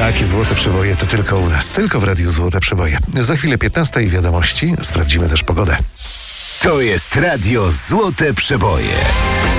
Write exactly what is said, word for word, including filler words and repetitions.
Takie złote przeboje to tylko u nas, tylko w Radiu Złote Przeboje. Za chwilę piętnasta i wiadomości, sprawdzimy też pogodę. To jest Radio Złote Przeboje.